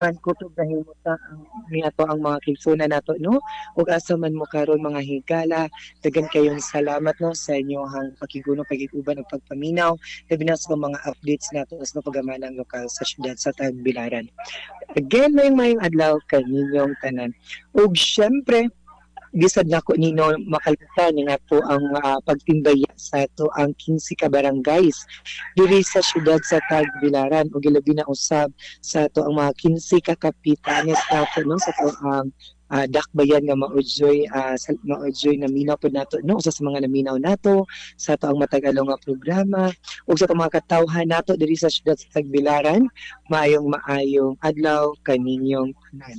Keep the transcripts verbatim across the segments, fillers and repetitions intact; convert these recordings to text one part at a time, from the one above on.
man ko to gahimuta ang niyato ang mga kilsuna nato no ug asa man mo karon mga higala dagan kayong salamat no sa inyong pakiguno pagiguban ug pagpaminaw labi na sa mga updates nato sa pagamanang lokal sa syudad sa Tagbilaran. Again, may mayong adlaw kaninyong tanan. Ug syempre, bisad nako nino makalita ni nga po ang ah, pagtimbaya sa to ang quince ka barangays diri sa syudad sa Tagbilaran ug ilabi na usab sa to ang mga quince ka kapitanes nato no sa to ang uh, dakbayan nga maudyoy uh, sa maudyoy na minaw pud nato no usa sa mga naminaw nato sa to ang matag-along nga programa ug sa to mga katawhan nato diri sa syudad sa Tagbilaran maayong maayong adlaw kaninyong tanan.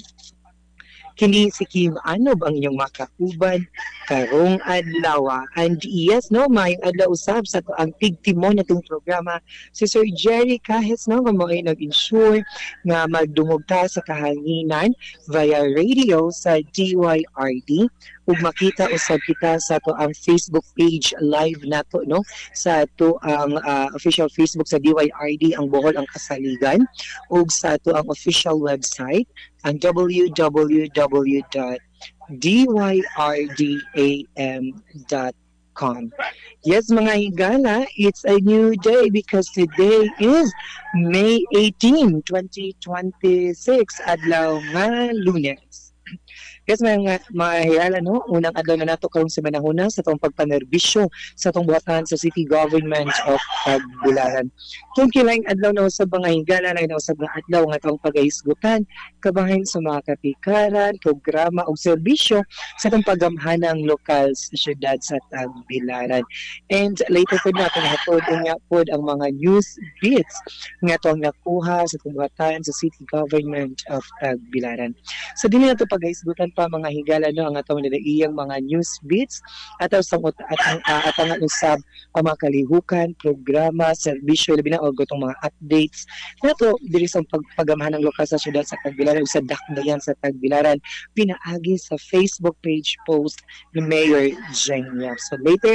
Kini si Kim Anob ang inyong makauban karong adlaw. And yes, no, may adlaw usab sa to ang tigtimon natong programa si Sir Jerry Kahis no nga mo ay nag-ensure nga magdungog ta sa kahanginan via radio sa D Y R D ug makita usab kita sa to ang Facebook page live nato no sa to ang uh, official Facebook sa D Y R D ang Bohol ang Kasaligan ug sa to ang official website ang w w w dot d y r d a m dot com. Yes, mga higala, it's a new day because today is May eighteenth, twenty twenty-six, adlaw nga Lunes. Yes, mga, mga hiyala, no? Unang adlaw na nato karong sa manahuna sa itong pagpanerbisyo sa itong buhatan sa City Government of Tagbilaran. Kung kilaing adlaw na usab mga higala na usab nga adlaw nga itong pag-aisgutan kabahin sa mga kapikaran, programa o serbisyo sa itong pagamhanang lokal sa syudad sa Tagbilaran. And later po natin hatod nga po ang mga news beats nga itong nakuha sa itong buhatan sa City Government of Tagbilaran. So din na ito pag-aisgutan pa mga higala no ang atong nilaiyang mga news beats at ang at ang uh, at ang usab ang mga kalihukan, programa, serbisyo labi na og gotong mga updates nato diri sa pagpagamahan ng lokal sa syudad sa Tagbilaran sa dakbayan sa Tagbilaran pinaagi sa Facebook page post ni Mayor Jenya. So later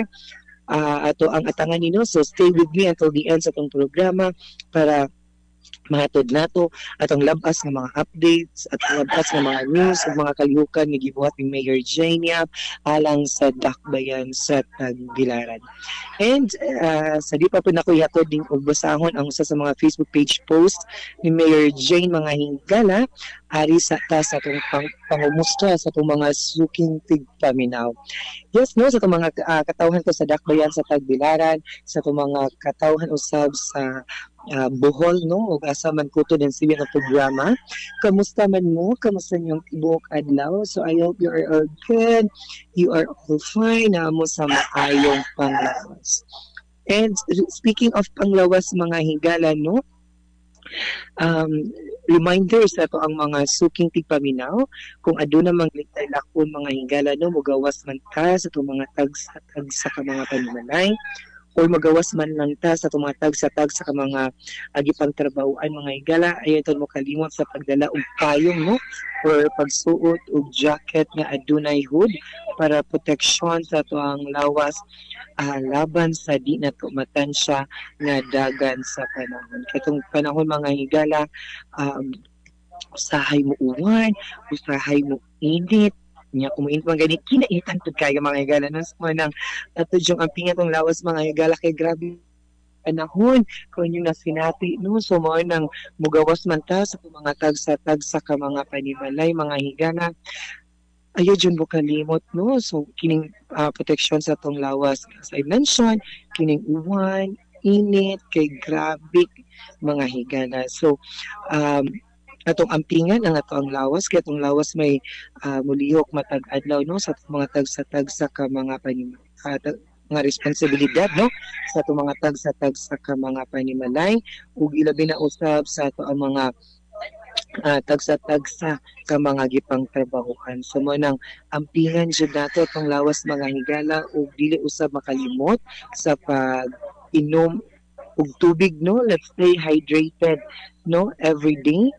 uh, ato ang atangan nino so stay with me until the end sa tong programa para mahatod nato at ang labas ng mga updates at ang labas ng mga news at mga kalihukan ni gibuhat ni Mayor Jania alang sa dakbayan sa Tagbilaran. And uh, sa di pa po naku ihatod din og basahon ang usa sa mga Facebook page post ni Mayor Jane mga hingala ari sa ta sa atong pang, pangumusta sa atong mga suking tigpaminaw. Yes, no, sa itong mga uh, katawhan ko sa dakbayan sa Tagbilaran, sa itong mga katawhan usab sa uh, Bohol, no, ug asa man ko to din siya nga programa. Kamusta man mo? Kamusta niyong tibuok adlaw? So I hope you are all good. You are all fine. Na mo sa maayong panglawas. And speaking of panglawas mga higala, no, um, reminders na to ang mga suking tigpaminaw kung aduna mang litay lakon mga higala no mugawas man ka sa to mga tagsa tagsa ka mga panimalay or magawas man lang ta sa mga tag-sa-tag sa mga agipang trabahoan mga higala ayon to mo kalimot sa pagdala og payong no or pagsuot og jacket nga adunay hood para proteksyon sa to ang lawas uh, laban sa di na to matansya nga dagan sa panahon katong panahon mga higala um, usahay mo uwan usahay mo init nya kumain pa gani kinaitan tud kay mga higala nang mo nang ato yung ampingan tong lawas mga higala kay grabe panahon kung yung nasinati no so mo nang mugawas man ta sa mga tag-sa-tag sa ka mga panimalay mga higala ayo jud mo kalimot no so kining uh, protection sa tong lawas as I mentioned kining uwan init kay grabe mga higala so um atong ampingan ang ato ang lawas kay atong lawas may uh, mulihok matag adlaw no sa mga tag-sa-tag sa ka mga panim uh, mga responsibilidad no sa atong mga tag-sa-tag sa ka mga panimalay ug ilabi na usab sa ato ang mga uh, tag-sa-tag sa ka mga gipang trabahohan so mo nang ampingan jud nato atong lawas mga higala ug dili usab makalimot sa pag inom og tubig no let's stay hydrated no every day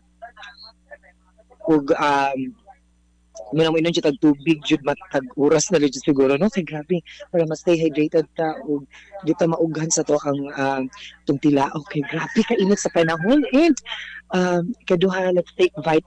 ug um muna mo inon siya tag tubig jud matag oras na legit siguro no kay grabe para ma stay hydrated ta ug di ta maughan sa to ang um, tong tilaok kay grabe ka init sa panahon and um kaduha let's take vitamin